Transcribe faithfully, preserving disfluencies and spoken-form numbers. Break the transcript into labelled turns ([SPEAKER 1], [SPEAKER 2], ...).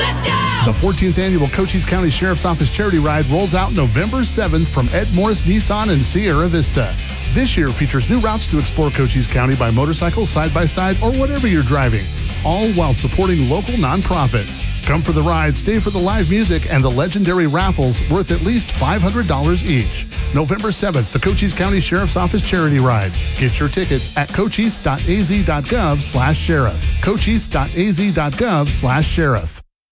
[SPEAKER 1] Let's go!
[SPEAKER 2] The fourteenth Annual Cochise County Sheriff's Office Charity Ride rolls out November seventh from Ed Morris Nissan in Sierra Vista. This year features new routes to explore Cochise County by motorcycle, side-by-side, or whatever you're driving, all while supporting local nonprofits. Come for the ride, stay for the live music, and the legendary raffles worth at least five hundred dollars each. November seventh, the Cochise County Sheriff's Office Charity Ride. Get your tickets at cochise dot a z dot gov slash sheriff. cochise dot a z dot gov slash sheriff.